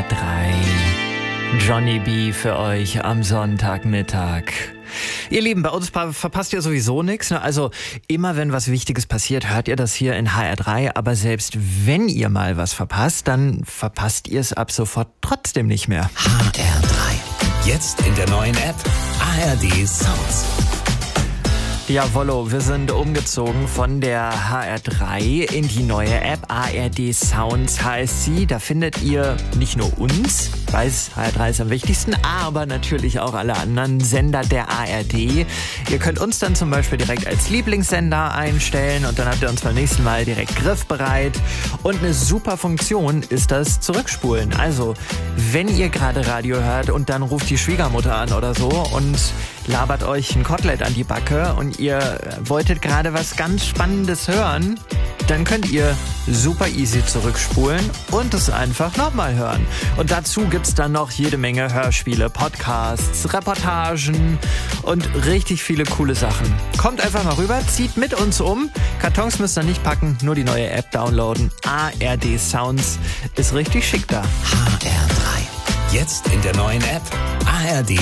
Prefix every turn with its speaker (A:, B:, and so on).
A: HR3. Johnny B. für euch am Sonntagmittag. Ihr Lieben, bei uns verpasst ihr sowieso nichts. Ne? Also immer wenn was Wichtiges passiert, hört ihr das hier in HR3. Aber selbst wenn ihr mal was verpasst, dann verpasst ihr es ab sofort trotzdem nicht mehr.
B: HR3. Jetzt in der neuen App ARD Sounds.
A: Jawollo, wir sind umgezogen von der HR3 in die neue App. ARD Sounds heißt sie. Da findet ihr nicht nur uns, weiß HR3 ist am wichtigsten, aber natürlich auch alle anderen Sender der ARD. Ihr könnt uns dann zum Beispiel direkt als Lieblingssender einstellen und dann habt ihr uns beim nächsten Mal direkt griffbereit. Und eine super Funktion ist das Zurückspulen. Also, wenn ihr gerade Radio hört und dann ruft die Schwiegermutter an oder so und labert euch ein Kotelett an die Backe und ihr wolltet gerade was ganz Spannendes hören, dann könnt ihr super easy zurückspulen und es einfach nochmal hören. Und dazu gibt's dann noch jede Menge Hörspiele, Podcasts, Reportagen und richtig viele coole Sachen. Kommt einfach mal rüber, zieht mit uns um. Kartons müsst ihr nicht packen, nur die neue App downloaden. ARD Sounds ist richtig schick da.
B: HR3. Jetzt in der neuen App ARD